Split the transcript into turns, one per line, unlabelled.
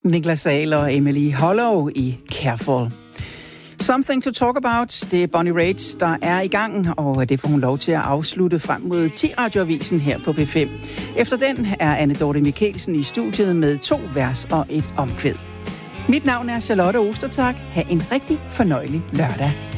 Niklas Sahl og Emily Hollow i Careful. Something to talk about, det er Bonnie Raitt, der er i gang, og det får hun lov til at afslutte frem mod 10-radioavisen her på P5. Efter den er Anne Dorte Mikkelsen i studiet med 2 vers og et omkvæd. Mit navn er Charlotte Ostertag. Ha' en rigtig fornøjelig lørdag.